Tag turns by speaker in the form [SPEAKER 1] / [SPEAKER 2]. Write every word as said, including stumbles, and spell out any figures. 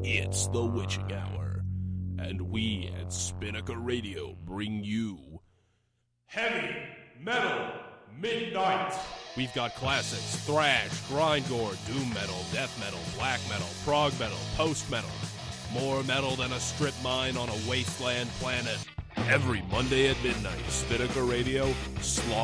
[SPEAKER 1] It's the witching hour, and we at Spinnaker Radio bring you Heavy Metal Midnight. We've got classics, thrash, grindcore, doom metal, death metal, black metal, prog metal, post metal. More metal than a strip mine on a wasteland planet. Every Monday at midnight, Spinnaker Radio, Slaughter.